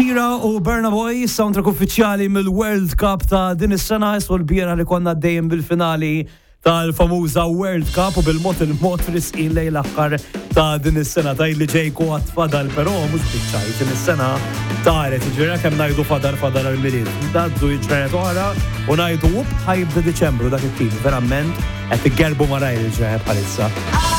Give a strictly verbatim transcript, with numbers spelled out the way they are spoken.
Shakira u Burna Boy, soundtrack uffiċjali mill-World Cup ta' din is-sena, iswa l-biera li konna dejjem bil-finali tal-famuża World Cup u bil-mod il-mod frisqin lejn l-aħħar ta' din is-sena ta' li ġejku għat-fadal, però mhux biċċaj din is-sena taret iġvera kemm ngħidu fadal fadal għall-milied. Daddu ġranet oħra u ngħidu up ħajbda Diċembru dak it-tim, verament qed iggerbu maraj il-ġranet bħalissa.